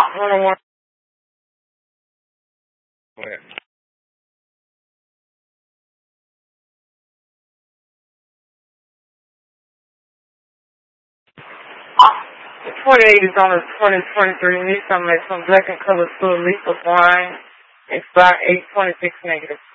101. Go ahead. The 28 is on the 2023 Nissan Maxima black and color full leaf of wine. Expired 8/26 negative.